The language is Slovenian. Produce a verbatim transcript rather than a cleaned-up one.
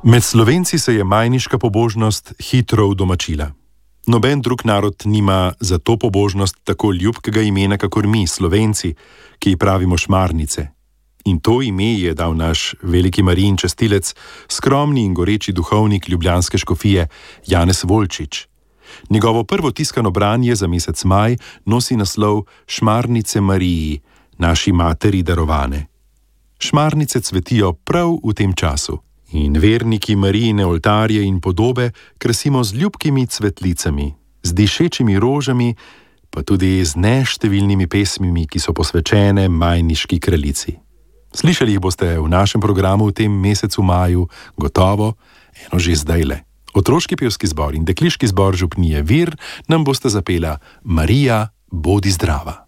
Med Slovenci se je majniška pobožnost hitro udomačila. Noben drug narod nima za to pobožnost tako ljubkega imena, kakor mi, Slovenci, ki ji pravimo šmarnice. In to ime je dal naš veliki Marijin častilec, skromni in goreči duhovnik ljubljanske škofije Janez Volčič. Njegovo prvo tiskano branje za mesec maj nosi naslov Šmarnice Mariji, naši materi darovane. Šmarnice cvetijo prav v tem času. In verniki Marijine oltarje in podobe krasimo z ljubkimi cvetlicami, z dišečimi rožami, pa tudi z neštevilnimi pesmimi, ki so posvečene majniški kraljici. Slišali jih boste v našem programu v tem mesecu maju, gotovo, eno že zdajle. Otroški pevski zbor in dekliški zbor župnije Vir nam boste zapela Marija, bodi zdrava.